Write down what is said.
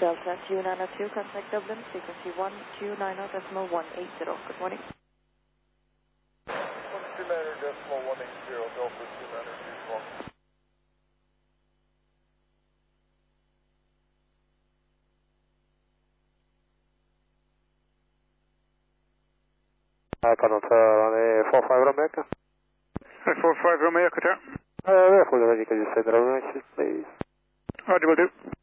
Delta 2902, contact Dublin, frequency 1290.180. Good morning. 129.180, Delta 2902. Runway 45 Romeo Echo. 45 Romeo Echo, We're for the ready, could you say the runway, please? Roger, will do.